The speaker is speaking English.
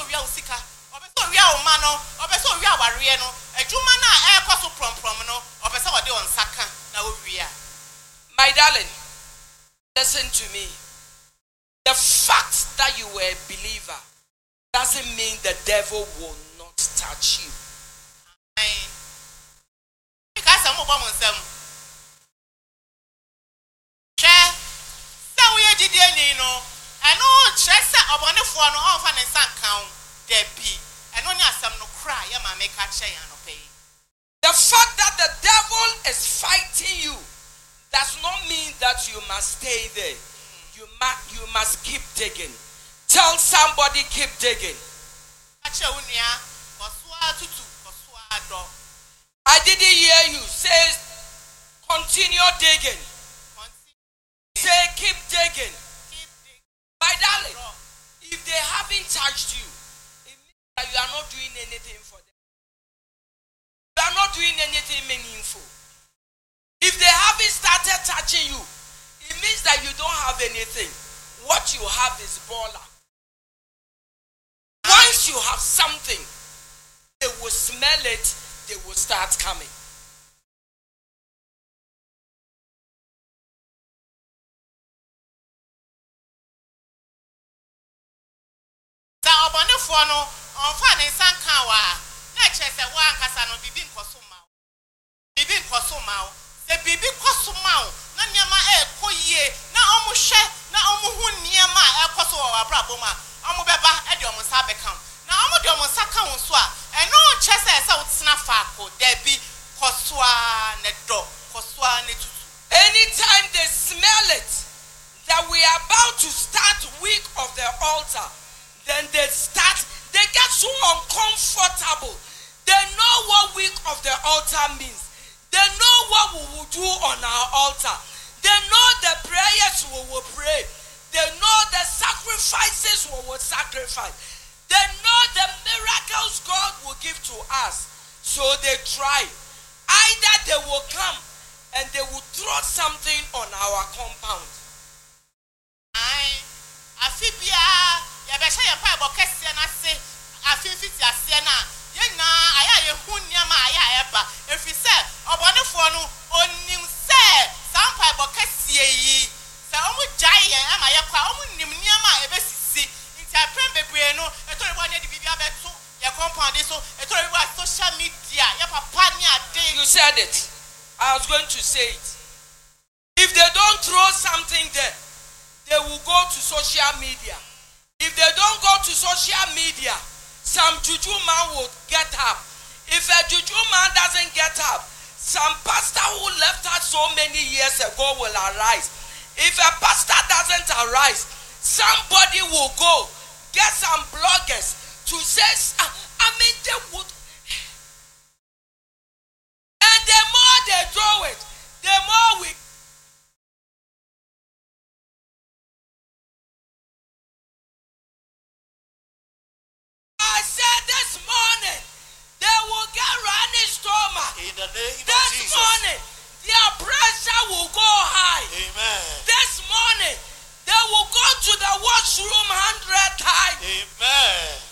we are sika. Obeso we are mano. Obeso we are warrior no. Ejuma na e kwaso prom no. Obeso wade on saka na we are. My darling, listen to me. The fact that you were a believer doesn't mean the devil will not touch you. Because I'm over some. Share. So we are Gideon, I know Chester or one of one off and son count there be. And only have some no cry, I make a chain and pay. The fact that the devil is fighting you does not mean that you must stay there. You must keep digging. Tell somebody, keep digging. I didn't hear you. Say, continue digging. Say, keep digging. My darling, if they haven't touched you, it means that you are not doing anything for them. You are not doing anything meaningful. If they haven't started touching you, it means that you don't have anything. What you have is baller. Once you have something, they will smell it, they will start coming. The baby Cosumau, Nanyama air coye, na omushe, na omuhun near my air coso or braboma, Omubeba, Ediom Sabecam. Now Omodium Saka Swa, and no chess as out snaffaco, there be Cosua Nedo, Cosua Netu. Anytime they smell it, that we are about to start week of the altar, then they get so uncomfortable. They know what week of the altar means. They know what we will do on our altar. They know the prayers we will pray. They know the sacrifices we will sacrifice. They know the miracles God will give to us. So they try. Either they will come and they will throw something on our compound. I feel ya besha ya pa bo kese na se afifiti ase na ye na aya ye hunya ma aya eba efi se obonefo no onim se sampa bo kese yi se omu jai ye ama ye kwa omu nim niama ebesisi nti apren bebre no etori bo ne di bibia beto ye compound so etori bo social media ye papa ni ade. You said it. I was going to say it. If they don't throw something there, they will go to social media. If they don't go to social media, some juju man will get up. If a juju man doesn't get up, some pastor who left us so many years ago will arise. If a pastor doesn't arise, somebody will go get some bloggers to say, they would. And the more they do it, the more we. I said this morning, they will get running stomach. In the name of this Jesus. morning, their pressure will go high. Amen. This morning, they will go to the washroom 100 times. Amen.